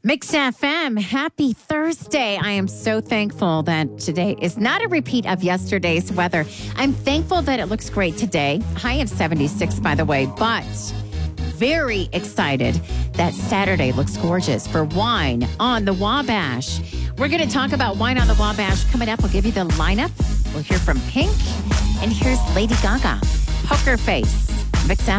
Mix FM, happy Thursday. I am so thankful that today is not a repeat of yesterday's weather. I'm thankful that it looks great today. High of 76, by the way, but very excited that Saturday looks gorgeous for Wine on the Wabash. We're going to talk about Wine on the Wabash coming up. We'll give you the lineup. We'll hear from Pink. And here's Lady Gaga, Poker Face, Mix FM.